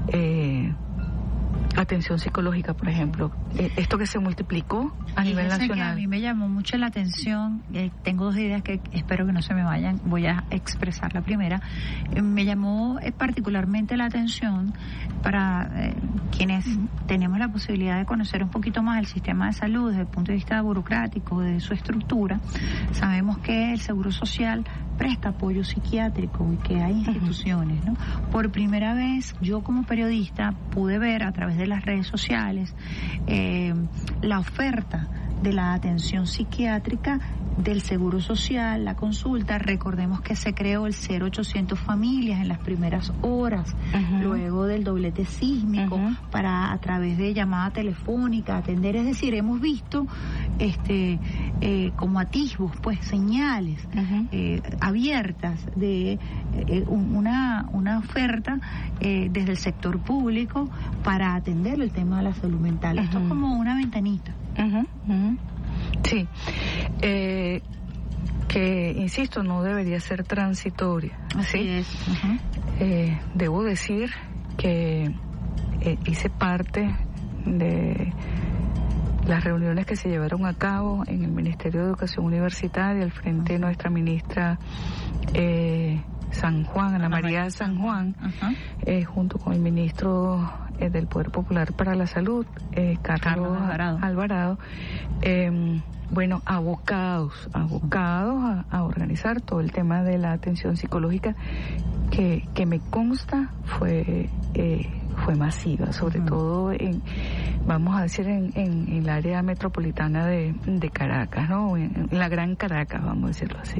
atención psicológica, por ejemplo, esto que se multiplicó a nivel nacional. A mí me llamó mucho la atención, tengo dos ideas que espero que no se me vayan, voy a expresar la primera. Me llamó particularmente la atención para quienes tenemos la posibilidad de conocer un poquito más el sistema de salud desde el punto de vista burocrático, de su estructura. Sabemos que el Seguro Social presta apoyo psiquiátrico y que hay instituciones, ¿no? Por primera vez, yo como periodista pude ver a través de las redes sociales la oferta de la atención psiquiátrica del Seguro Social, la consulta. Recordemos que se creó el 0800 Familias en las primeras horas, luego del doblete sísmico, para a través de llamada telefónica atender. Es decir, hemos visto como atisbos, pues señales abiertas de una oferta desde el sector público para atender el tema de la salud mental. Esto es como una ventanita. Sí, que insisto, no debería ser transitoria. Así es. Debo decir que hice parte de las reuniones que se llevaron a cabo en el Ministerio de Educación Universitaria al frente de nuestra ministra San Juan, Ana María San Juan, junto con el ministro del Poder Popular para la Salud, Carlos Alvarado. Bueno, abocados a organizar todo el tema de la atención psicológica que me consta fue masiva, sobre todo vamos a decir en el área metropolitana de Caracas, ¿no? En la Gran Caracas, vamos a decirlo así.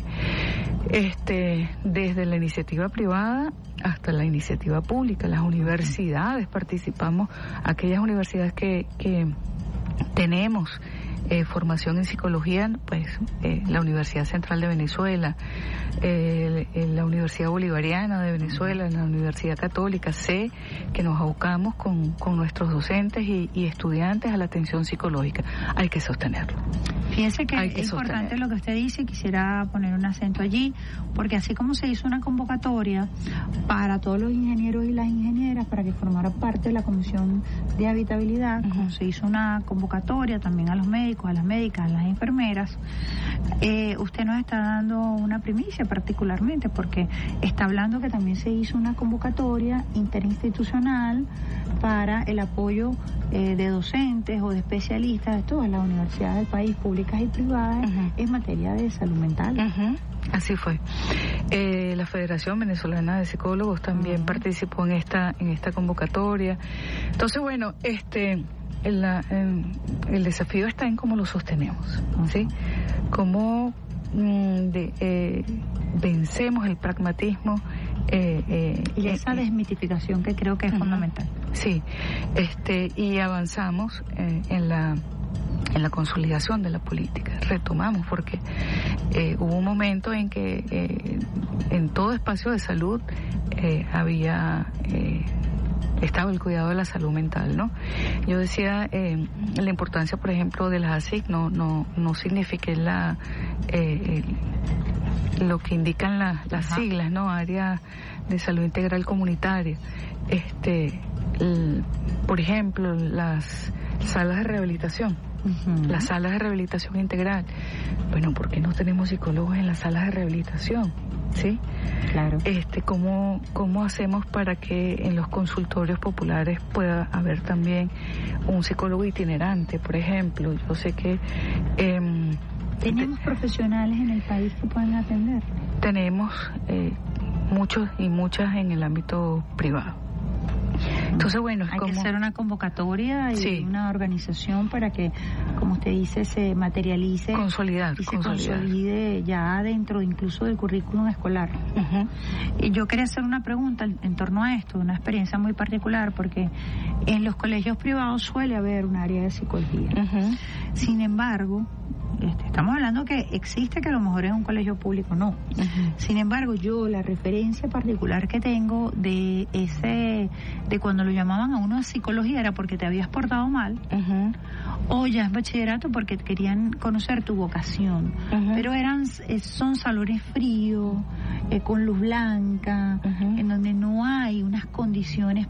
Desde la iniciativa privada hasta la iniciativa pública, las universidades participamos, aquellas universidades que tenemos formación en psicología, pues la Universidad Central de Venezuela, la Universidad Bolivariana de Venezuela, la Universidad Católica. Sé que nos abocamos con nuestros docentes y estudiantes a la atención psicológica. Hay que sostenerlo. Fíjese que es importante lo que usted dice, quisiera poner un acento allí, porque así como se hizo una convocatoria para todos los ingenieros y las ingenieras para que formaran parte de la Comisión de Habitabilidad, como se hizo una convocatoria también a los médicos, a las médicas, a las enfermeras, usted nos está dando una primicia particularmente, porque está hablando que también se hizo una convocatoria interinstitucional para el apoyo de docentes o de especialistas de todas las universidades del país, públicas y privadas, en materia de salud mental. Así fue. La Federación Venezolana de Psicólogos también participó en esta convocatoria. Entonces, bueno, el desafío está en cómo lo sostenemos, ¿sí? Cómo vencemos el pragmatismo y esa desmitificación que creo que es fundamental. Sí, y avanzamos en la consolidación de la política, retomamos, porque hubo un momento en que en todo espacio de salud estaba el cuidado de la salud mental, ¿no? Yo decía la importancia, por ejemplo, de las ASIC, no significa lo que indican las siglas, ¿no? Área de salud integral comunitaria. Por ejemplo, las salas de rehabilitación. Las salas de rehabilitación integral. Bueno, ¿por qué no tenemos psicólogos en las salas de rehabilitación? ¿Sí? Claro. ¿Cómo hacemos para que en los consultorios populares pueda haber también un psicólogo itinerante, por ejemplo? Yo sé que tenemos profesionales en el país que pueden atender. Tenemos muchos y muchas en el ámbito privado. Entonces, bueno, hay que hacer una convocatoria y una organización para que, como usted dice, se materialice, consolidar. Se consolide ya dentro incluso del currículum escolar. Y yo quería hacer una pregunta en torno a esto, una experiencia muy particular, porque en los colegios privados suele haber un área de psicología. Sin embargo, estamos hablando que existe, que a lo mejor en un colegio público no. Sin embargo, yo la referencia particular que tengo de cuando lo llamaban a uno de psicología era porque te habías portado mal, o ya es bachillerato porque querían conocer tu vocación, pero son salones fríos, con luz blanca, en donde no hay unas condiciones